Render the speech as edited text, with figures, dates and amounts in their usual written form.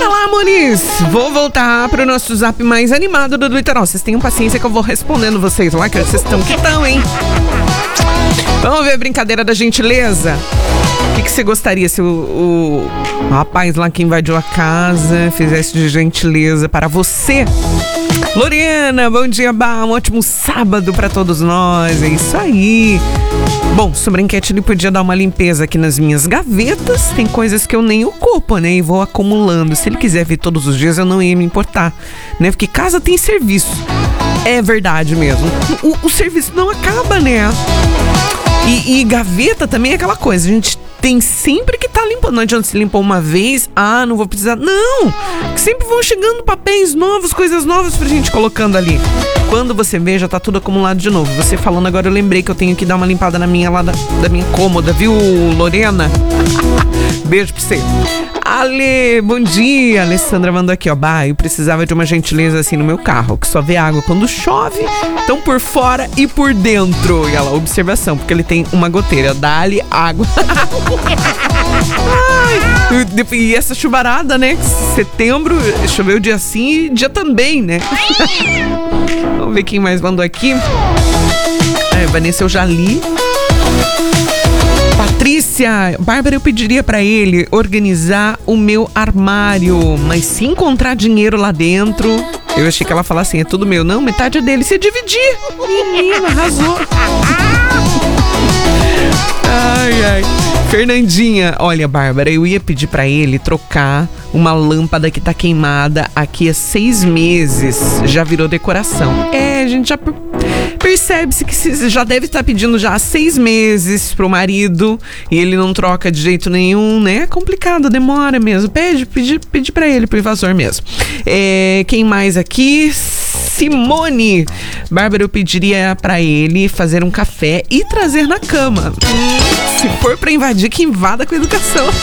Bora lá, amores! Vou voltar pro nosso zap mais animado do litoral. Vocês tenham paciência que eu vou respondendo vocês lá, que vocês estão que estão, hein? Vamos ver a brincadeira da gentileza? O que você gostaria se o rapaz lá que invadiu a casa fizesse de gentileza para você? Lorena, bom dia, Bá. Um ótimo sábado para todos nós. É isso aí. Bom, sobre a enquete, ele podia dar uma limpeza aqui nas minhas gavetas. Tem coisas que eu nem ocupo, né? E vou acumulando. Se ele quiser vir todos os dias, eu não ia me importar, né? Porque casa tem serviço. É verdade mesmo. O serviço não acaba, né? E gaveta também é aquela coisa. A gente tem sempre que tá limpando. Não adianta se limpar uma vez, não vou precisar. Não! Sempre vão chegando papéis novos, coisas novas pra gente colocando ali. Quando você vê, já tá tudo acumulado de novo. Você falando agora, eu lembrei que eu tenho que dar uma limpada na minha, lá da minha cômoda, viu, Lorena? Beijo pra você. Ale, bom dia. Alessandra mandou aqui, ó. Bah, eu precisava de uma gentileza assim no meu carro, que só vê água quando chove, então por fora e por dentro. E ela, observação, porque ele tem uma goteira. Dá-lhe água. Ai, e essa chuvarada, né? Setembro, choveu dia sim e dia também, né? Vamos ver quem mais mandou aqui. Vanessa, eu já li. Patrícia, Bárbara, eu pediria pra ele organizar o meu armário, mas se encontrar dinheiro lá dentro, eu achei que ela falasse assim, é tudo meu. Não, metade é dele, se dividir. Menina, arrasou. Ai, ai. Fernandinha, olha, Bárbara, eu ia pedir pra ele trocar uma lâmpada que tá queimada aqui há 6 meses. Já virou decoração. A gente já percebe-se que você já deve estar pedindo já há 6 meses pro marido e ele não troca de jeito nenhum, né? É complicado, demora mesmo. Pede pra ele, pro invasor mesmo. Quem mais aqui? Simone. Bárbara, eu pediria pra ele fazer um café e trazer na cama. Se for pra invadir, que invada com educação.